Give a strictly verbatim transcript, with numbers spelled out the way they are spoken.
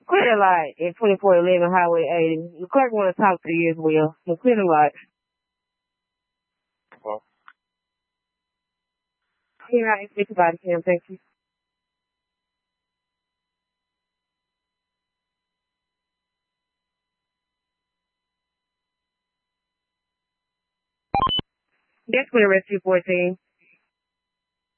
Clear light at twenty-four eleven Highway eighty. The clerk want to talk to you as well. So clear the light. Huh? Clear out and body cam. Thank you. That's clear rescue fourteen.